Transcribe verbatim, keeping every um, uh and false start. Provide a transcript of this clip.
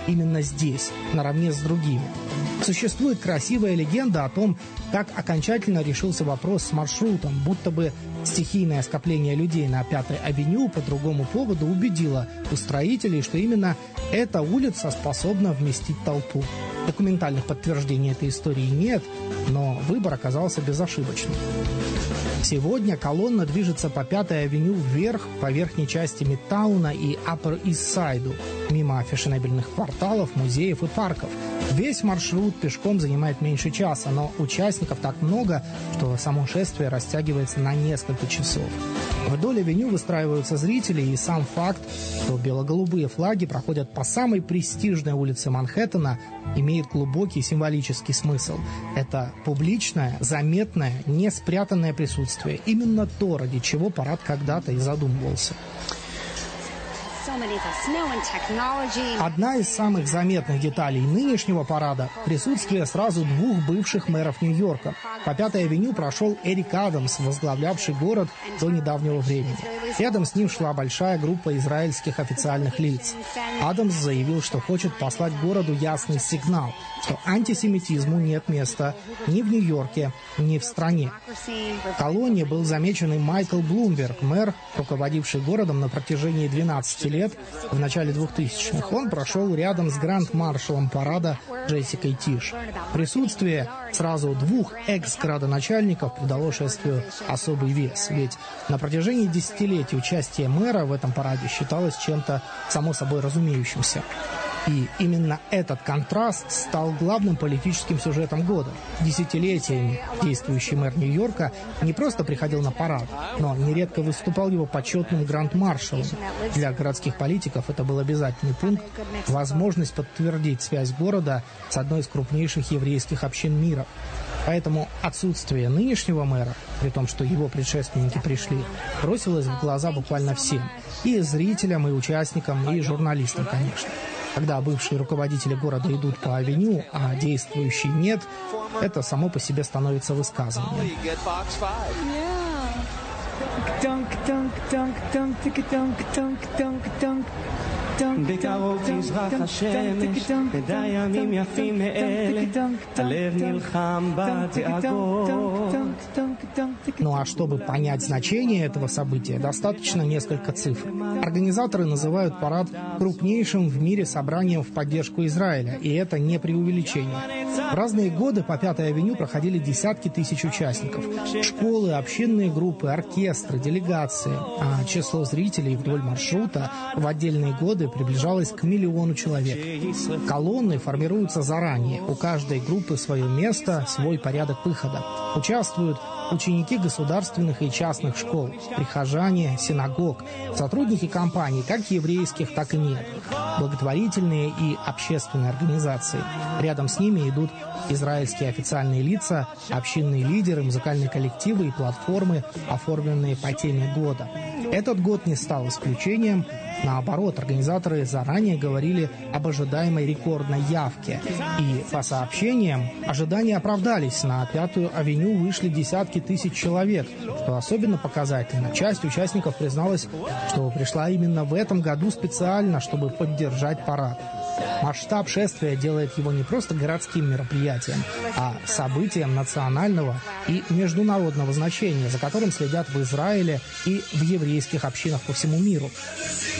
именно здесь, наравне с другими. Существует красивая легенда о том, как окончательно решился вопрос с маршрутом, будто бы стихийное скопление людей на Пятой авеню по другому поводу убедило устроителей, что именно эта улица способна вместить толпу. Документальных подтверждений этой истории нет, но выбор оказался безошибочным. Сегодня колонна движется по Пятой авеню вверх, по верхней части Мидтауна и Upper East Side, мимо фешенебельных кварталов, музеев и парков. Весь маршрут пешком занимает меньше часа, но участников так много, что само шествие растягивается на несколько часов. Вдоль авеню выстраиваются зрители, и сам факт, что бело-голубые флаги проходят по самой престижной улице Манхэттена, имеет глубокий символический смысл. Это публичное, заметное, не спрятанное присутствие. Именно то, ради чего парад когда-то и задумывался. Одна из самых заметных деталей нынешнего парада – присутствие сразу двух бывших мэров Нью-Йорка. По Пятой авеню прошел Эрик Адамс, возглавлявший город до недавнего времени. Рядом с ним шла большая группа израильских официальных лиц. Адамс заявил, что хочет послать городу ясный сигнал, что антисемитизму нет места ни в Нью-Йорке, ни в стране. В колонне был замечен и Майкл Блумберг, мэр, руководивший городом на протяжении двенадцати лет в начале двухтысячных. Он прошел рядом с гранд-маршалом парада Джессикой Тиш. Присутствие сразу двух экс-градоначальников придало шествию особый вес, ведь на протяжении десятилетий участие мэра в этом параде считалось чем-то само собой разумеющимся. И именно этот контраст стал главным политическим сюжетом года. Десятилетиями действующий мэр Нью-Йорка не просто приходил на парад, но нередко выступал его почетным гранд-маршалом. Для городских политиков это был обязательный пункт – возможность подтвердить связь города с одной из крупнейших еврейских общин мира. Поэтому отсутствие нынешнего мэра, при том, что его предшественники пришли, бросилось в глаза буквально всем – и зрителям, и участникам, и журналистам, конечно. Когда бывшие руководители города идут по авеню, а действующий нет, это само по себе становится высказыванием. בקרוב תזרח השמש, נדע ימים יפים מאלה, הלב נלחם בדאגות. Ну а чтобы понять значение этого события, достаточно несколько цифр. Организаторы называют парад крупнейшим в мире собранием в поддержку Израиля, и это не преувеличение. В разные годы по Пятой авеню проходили десятки тысяч участников. Школы, общинные группы, оркестры, делегации. А число зрителей вдоль маршрута в отдельные годы приближалось к миллиону человек. Колонны формируются заранее. У каждой группы свое место, свой порядок выхода. Участвуют ученики государственных и частных школ, прихожане, синагог, сотрудники компаний, как еврейских, так и нет, благотворительные и общественные организации. Рядом с ними идут израильские официальные лица, общинные лидеры, музыкальные коллективы и платформы, оформленные по теме года. Этот год не стал исключением. Наоборот, организаторы заранее говорили об ожидаемой рекордной явке. И по сообщениям, ожидания оправдались. На Пятую авеню вышли десятки тысяч человек, что особенно показательно. Часть участников призналась, что пришла именно в этом году специально, чтобы поддержать парад. Масштаб шествия делает его не просто городским мероприятием, а событием национального и международного значения, за которым следят в Израиле и в еврейских общинах по всему миру.